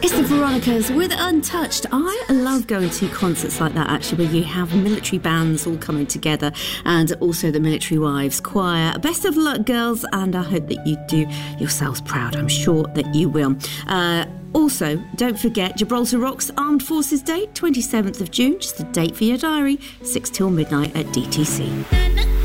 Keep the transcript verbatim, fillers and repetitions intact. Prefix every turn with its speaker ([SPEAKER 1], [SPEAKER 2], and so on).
[SPEAKER 1] It's the Veronicas with Untouched. I love going to concerts like that, actually, where you have military bands all coming together and also the Military Wives Choir. Best of luck, girls, and I hope that you do yourselves proud. I'm sure that you will. Uh, also, don't forget Gibraltar Rocks Armed Forces Day, twenty-seventh of June. Just a date for your diary, six till midnight at D T C.